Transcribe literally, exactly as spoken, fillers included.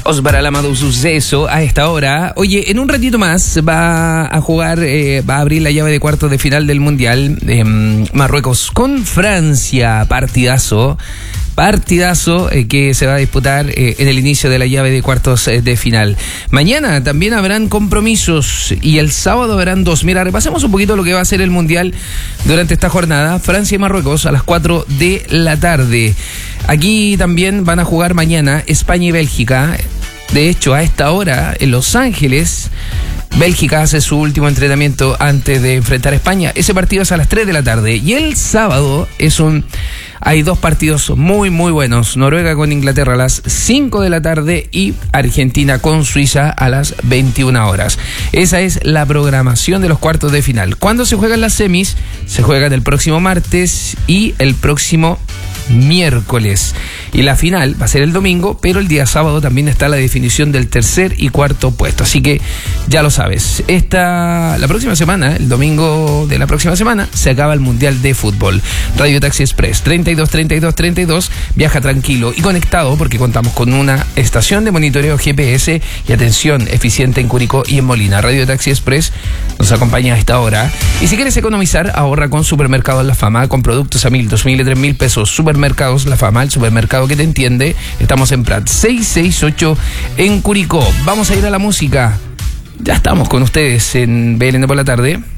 Osvaldo Alamado Suceso a esta hora. Oye, en un ratito más va a jugar, eh, va a abrir la llave de cuartos de final del Mundial eh, Marruecos con Francia. Partidazo. Partidazo eh, que se va a disputar eh, en el inicio de la llave de cuartos eh, de final. Mañana también habrán compromisos y el sábado habrán dos. Mira, repasemos un poquito lo que va a ser el Mundial durante esta jornada. Francia y Marruecos a las cuatro de la tarde. Aquí también van a jugar mañana España y Bélgica. De hecho, a esta hora en Los Ángeles, Bélgica hace su último entrenamiento antes de enfrentar a España. Ese partido es a las tres de la tarde. Y el sábado es un... Hay dos partidos muy, muy buenos. Noruega con Inglaterra a las cinco de la tarde y Argentina con Suiza a las veintiuna horas. Esa es la programación de los cuartos de final. ¿Cuándo se juegan las semis? Se juegan el próximo martes y el próximo miércoles. Y la final va a ser el domingo, pero el día sábado también está la definición del tercer y cuarto puesto. Así que ya lo sabes. Esta, la próxima semana, el domingo de la próxima semana, se acaba el Mundial de Fútbol. Radio Taxi Express treinta y dos treinta y dos treinta y dos. Viaja tranquilo y conectado porque contamos con una estación de monitoreo G P S y atención eficiente en Curicó y en Molina. Radio Taxi Express nos acompaña a esta hora. Y si quieres economizar, ahorra con Supermercados La Fama, con productos a mil, dos mil y tres mil pesos. Supermercados La Fama, el supermercado que te entiende. Estamos en Prat seiscientos sesenta y ocho en Curicó. Vamos a ir a la música. Ya estamos con ustedes en B L N por la tarde.